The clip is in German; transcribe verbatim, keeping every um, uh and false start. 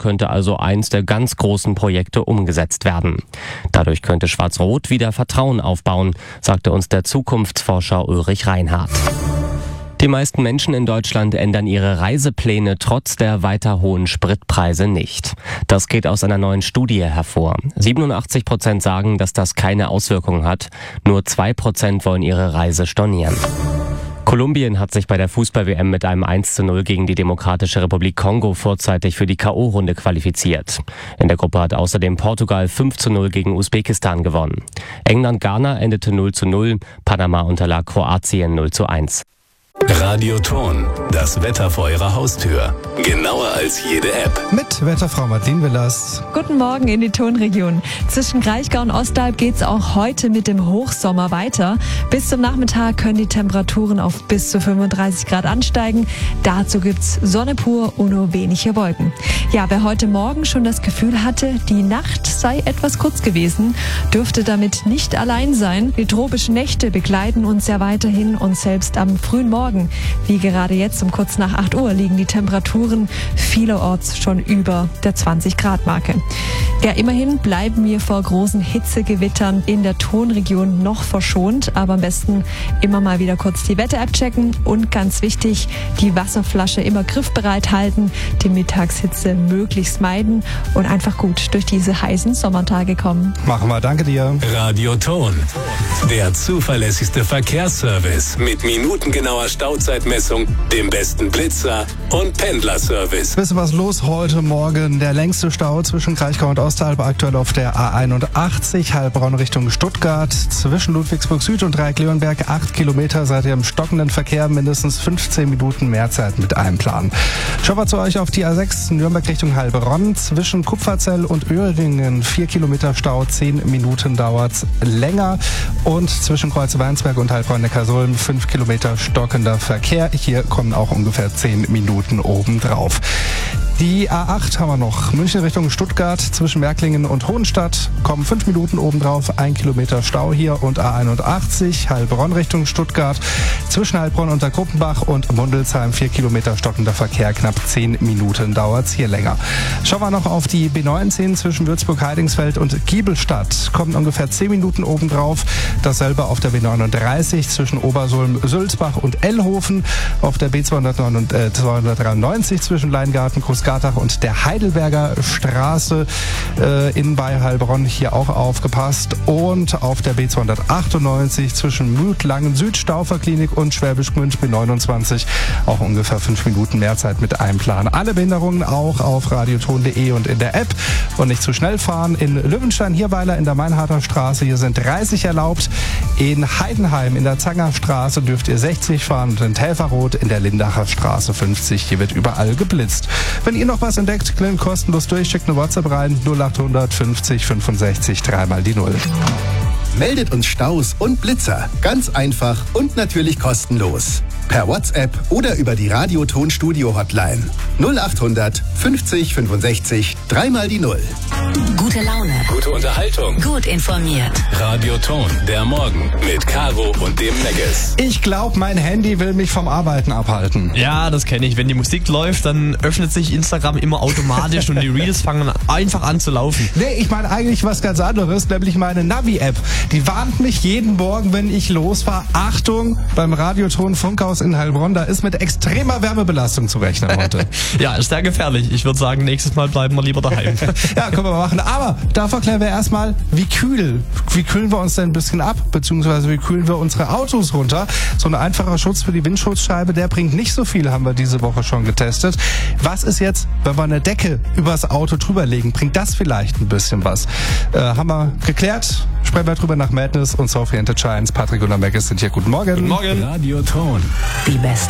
könnte also eins der ganz großen Projekte umgesetzt werden. Dadurch könnte Schwarz-Rot wieder Vertrauen aufbauen, sagte uns der Zukunftsforscher Ulrich Reinhardt. Die meisten Menschen in Deutschland ändern ihre Reisepläne trotz der weiter hohen Spritpreise nicht. Das geht aus einer neuen Studie hervor. siebenundachtzig Prozent sagen, dass das keine Auswirkungen hat. Nur zwei Prozent wollen ihre Reise stornieren. Kolumbien hat sich bei der Fußball-W M mit einem eins zu null gegen die Demokratische Republik Kongo vorzeitig für die K O-Runde qualifiziert. In der Gruppe hat außerdem Portugal fünf zu null gegen Usbekistan gewonnen. England-Ghana endete null zu null, Panama unterlag Kroatien null zu eins. Radio Ton, das Wetter vor Ihrer Haustür. Genauer als jede App. Mit Wetterfrau Martin Willers. Guten Morgen in die Tonregion. Zwischen Kraichgau und Ostalb geht es auch heute mit dem Hochsommer weiter. Bis zum Nachmittag können die Temperaturen auf bis zu fünfunddreißig Grad ansteigen. Dazu gibt's Sonne pur und nur wenige Wolken. Ja, wer heute Morgen schon das Gefühl hatte, die Nacht sei etwas kurz gewesen, dürfte damit nicht allein sein. Die tropischen Nächte begleiten uns ja weiterhin und selbst am frühen Morgen, wie gerade jetzt um kurz nach acht Uhr, liegen die Temperaturen vielerorts schon über der zwanzig Grad Marke. Ja, immerhin bleiben wir vor großen Hitzegewittern in der Tonregion noch verschont, aber am besten immer mal wieder kurz die Wetter-App checken und ganz wichtig, die Wasserflasche immer griffbereit halten, die Mittagshitze möglichst meiden und einfach gut durch diese heißen Sommertage kommen. Machen wir, danke dir. Radio Ton, der zuverlässigste Verkehrsservice mit minutengenauer Stauzeitmessung, dem besten Blitzer und Pendlerservice. Wissen was los heute Morgen? Der längste Stau zwischen Kraichgau und Ostalb aktuell auf der A einundachtzig, Heilbronn Richtung Stuttgart. Zwischen Ludwigsburg Süd und Dreieck-Leonberg acht Kilometer. Seid ihr im stockenden Verkehr, mindestens fünfzehn Minuten mehr Zeit mit einplanen. Schauen wir zu euch auf die A sechs, Nürnberg Richtung Heilbronn. Zwischen Kupferzell und Öhringen vier Kilometer Stau, zehn Minuten dauert's länger. Und zwischen Kreuzweinsberg und Heilbronn-Neckarsulm fünf Kilometer stockender Verkehr. Hier kommen auch ungefähr zehn Minuten obendrauf. Die A acht haben wir noch. München Richtung Stuttgart zwischen Märklingen und Hohenstadt kommen fünf Minuten obendrauf, ein Kilometer Stau hier. Und A einundachtzig Heilbronn Richtung Stuttgart zwischen Heilbronn und der Gruppenbach und Mundelsheim vier Kilometer stockender Verkehr, knapp zehn Minuten dauert's hier länger. Schauen wir noch auf die B neunzehn zwischen Würzburg-Heidingsfeld und Giebelstadt. Kommen ungefähr zehn Minuten obendrauf. Dasselbe auf der B neununddreißig zwischen Obersulm, Sülzbach und Ellhofen. Auf der B zweihundertdreiundneunzig zwischen Leingarten, Großgartach und der Heidelberger Straße äh, in bei Heilbronn hier auch aufgepasst. Und auf der B zweihundertachtundneunzig zwischen Mühllangen, Südstauferklinik und Schwäbisch Gmünd B neunundzwanzig auch ungefähr fünf Minuten mehr Zeit mit einplanen. Alle Behinderungen auch auf radioton punkt de und in der App. Und nicht zu schnell fahren. In Löwenstein-Hierweiler in der Mainharter Straße, hier sind dreißig erlaubt. In Heidenheim in der Zangerstraße dürft ihr sechzig fahren und in Täferroth in der Lindacher Straße fünfzig. Hier wird überall geblitzt. Wenn ihr noch was entdeckt, klingt kostenlos durch, schickt eine WhatsApp rein, null achthundert fünfzig fünfundsechzig, dreimal die Null. Meldet uns Staus und Blitzer. Ganz einfach und natürlich kostenlos. Per WhatsApp oder über die Radio-Ton-Studio-Hotline. null achthundert fünfzig fünfundsechzig, dreimal die Null. Gute Laune. Gute Unterhaltung. Gut informiert. Radio Ton, der Morgen mit Caro und dem Megges. Ich glaube, mein Handy will mich vom Arbeiten abhalten. Ja, das kenne ich. Wenn die Musik läuft, dann öffnet sich Instagram immer automatisch und die Reels fangen einfach an zu laufen. Nee, ich meine eigentlich was ganz anderes, nämlich meine Navi-App. Die warnt mich jeden Morgen, wenn ich losfahre. Achtung, beim Radioton Funkhaus in Heilbronn, da ist mit extremer Wärmebelastung zu rechnen heute. Ja, ist sehr gefährlich. Ich würde sagen, nächstes Mal bleiben wir lieber daheim. Ja, können wir machen. Aber davor klären wir erstmal, wie kühl, wie kühlen wir uns denn ein bisschen ab, beziehungsweise wie kühlen wir unsere Autos runter. So ein einfacher Schutz für die Windschutzscheibe, der bringt nicht so viel, haben wir diese Woche schon getestet. Was ist jetzt, wenn wir eine Decke übers Auto drüberlegen? Bringt das vielleicht ein bisschen was? Äh, haben wir geklärt. Sprechen wir drüber nach Madness und Sophie and the Giants. Patrick und Megges sind hier. Guten Morgen. Guten Morgen. Radio Ton. Die beste